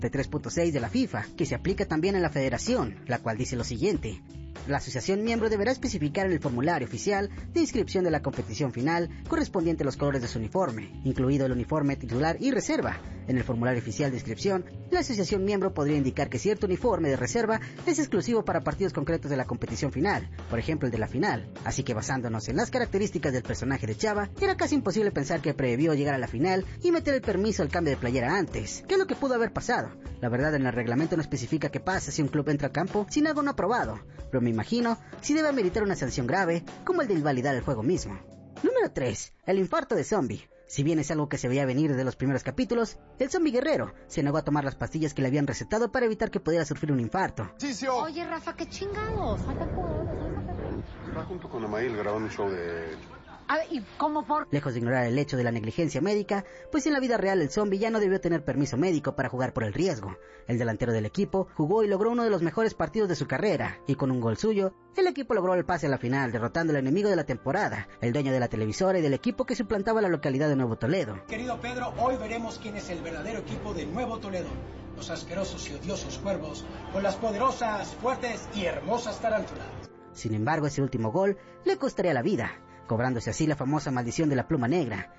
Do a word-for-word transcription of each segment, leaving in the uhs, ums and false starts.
tres punto seis de la FIFA, que se aplica también en la Federación, la cual dice lo siguiente: la asociación miembro deberá especificar en el formulario oficial de inscripción de la competición final correspondiente a los colores de su uniforme, incluido el uniforme titular y reserva. En el formulario oficial de inscripción, la asociación miembro podría indicar que cierto uniforme de reserva es exclusivo para partidos concretos de la competición final, por ejemplo el de la final. Así que basándonos en las características del personaje de Chava, era casi imposible pensar que previó llegar a la final y meter el permiso al cambio de playera antes, que es lo que pudo haber pasado. La verdad, en el reglamento no especifica qué pasa si un club entra al campo sin algo no aprobado, pero me imagino si debe ameritar una sanción grave, como el de invalidar el juego mismo. Número tres. El infarto de zombie. Si bien es algo que se veía venir de los primeros capítulos, el zombie guerrero se negó a tomar las pastillas que le habían recetado para evitar que pudiera sufrir un infarto. Oye, Rafa, qué chingados. Falta Va junto con Amail grabando un show de... A ver, ¿y cómo por...? Lejos de ignorar el hecho de la negligencia médica, pues en la vida real el zombie ya no debió tener permiso médico para jugar por el riesgo. El delantero del equipo jugó y logró uno de los mejores partidos de su carrera, y con un gol suyo, el equipo logró el pase a la final, derrotando al enemigo de la temporada, el dueño de la televisora y del equipo que suplantaba la localidad de Nuevo Toledo. Querido Pedro, hoy veremos quién es el verdadero equipo de Nuevo Toledo. Los asquerosos y odiosos cuervos, con las poderosas, fuertes y hermosas tarántulas. Sin embargo, ese último gol le costaría la vida, cobrándose así la famosa maldición de la pluma negra.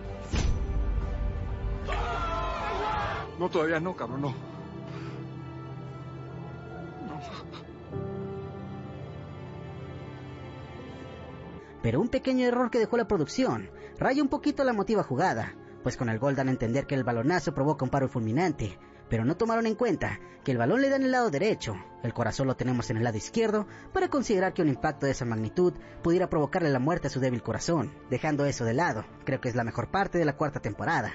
No, todavía no, cabrón, no. No. Pero un pequeño error que dejó la producción raya un poquito la emotiva jugada, pues con el gol dan a entender que el balonazo provoca un paro fulminante, pero no tomaron en cuenta que el balón le da en el lado derecho, el corazón lo tenemos en el lado izquierdo, para considerar que un impacto de esa magnitud pudiera provocarle la muerte a su débil corazón. Dejando eso de lado, creo que es la mejor parte de la cuarta temporada.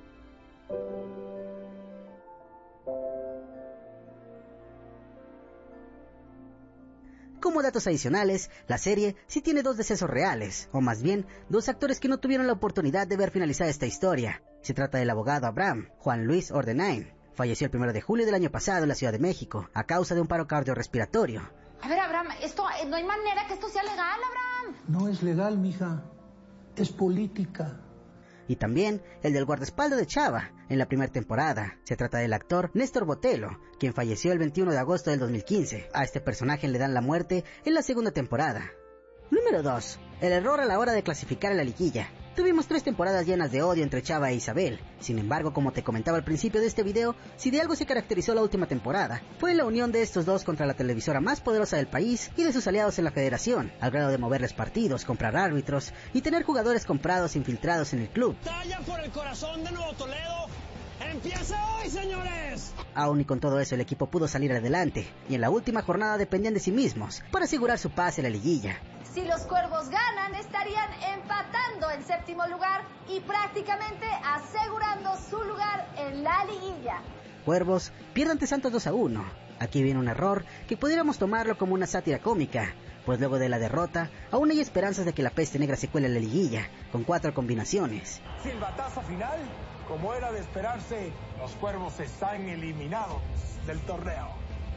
Como datos adicionales, la serie sí tiene dos decesos reales, o más bien, dos actores que no tuvieron la oportunidad de ver finalizada esta historia. Se trata del abogado Abraham, Juan Luis Ordenain. Falleció el primero de julio del año pasado en la Ciudad de México, a causa de un paro cardiorrespiratorio. A ver, Abraham, esto, no hay manera que esto sea legal, Abraham. No es legal, mija. Es política. Y también el del guardaespaldas de Chava, en la primera temporada. Se trata del actor Néstor Botelo, quien falleció el veintiuno de agosto del dos mil quince. A este personaje le dan la muerte en la segunda temporada. Número dos. El error a la hora de clasificar a la liguilla. Tuvimos tres temporadas llenas de odio entre Chava e Isabel. Sin embargo, como te comentaba al principio de este video, si de algo se caracterizó la última temporada, fue la unión de estos dos contra la televisora más poderosa del país y de sus aliados en la federación, al grado de moverles partidos, comprar árbitros y tener jugadores comprados infiltrados en el club. ¡Batalla por el corazón de Nuevo Toledo! ¡Empieza hoy, señores! Aún y con todo eso, el equipo pudo salir adelante, y en la última jornada dependían de sí mismos para asegurar su pase a la liguilla. Si los Cuervos ganan, estarían empatando en séptimo lugar y prácticamente asegurando su lugar en la liguilla. Cuervos pierde ante Santos dos a uno. Aquí viene un error que pudiéramos tomarlo como una sátira cómica, pues luego de la derrota, aún hay esperanzas de que la peste negra se cuele en la liguilla, con cuatro combinaciones. Silbatazo final, como era de esperarse, los Cuervos están eliminados del torneo.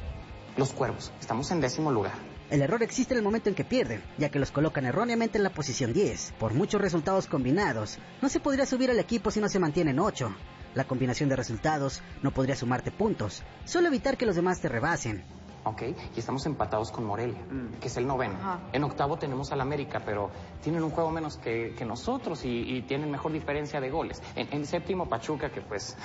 Los Cuervos, estamos en décimo lugar. El error existe en el momento en que pierden, ya que los colocan erróneamente en la posición diez. Por muchos resultados combinados, no se podría subir al equipo si no se mantiene en ocho. La combinación de resultados no podría sumarte puntos, solo evitar que los demás te rebasen. Ok, y estamos empatados con Morelia, mm. que es el noveno. Ajá. En octavo tenemos al América, pero tienen un juego menos que, que nosotros y, y tienen mejor diferencia de goles. En, en séptimo Pachuca, que pues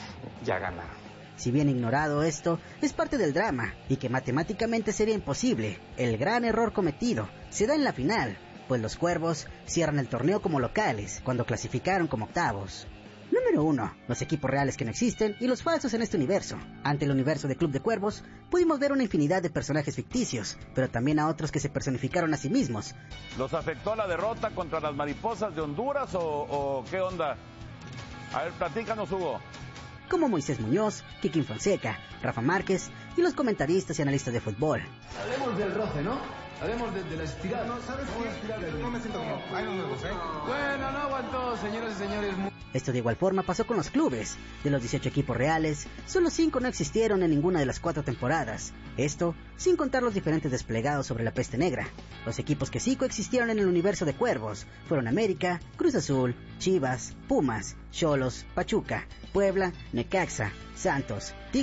ya ganaron. Si bien ignorado esto, es parte del drama, y que matemáticamente sería imposible. El gran error cometido se da en la final, pues los Cuervos cierran el torneo como locales, cuando clasificaron como octavos. Número uno. Los equipos reales que no existen y los falsos en este universo. Ante el universo de Club de Cuervos, pudimos ver una infinidad de personajes ficticios, pero también a otros que se personificaron a sí mismos. ¿Los afectó la derrota contra las mariposas de Honduras o, o qué onda? A ver, platícanos, Hugo. Como Moisés Muñoz, Kikín Fonseca, Rafa Márquez y los comentaristas y analistas de fútbol. Hablemos del roce, ¿no? Hablemos de, de la estirada. No, ¿sabes qué? No me siento como... Ay, no me gusta, ¿eh? Bueno, no aguantó, señoras y señores. Esto de igual forma pasó con los clubes. De los dieciocho equipos reales, solo cinco no existieron en ninguna de las cuatro temporadas. Esto sin contar los diferentes desplegados sobre la peste negra. Los equipos que sí coexistieron en el universo de Cuervos fueron América, Cruz Azul, Chivas, Pumas, Xolos, Pachuca, Puebla, Necaxa, Santos, Tigres.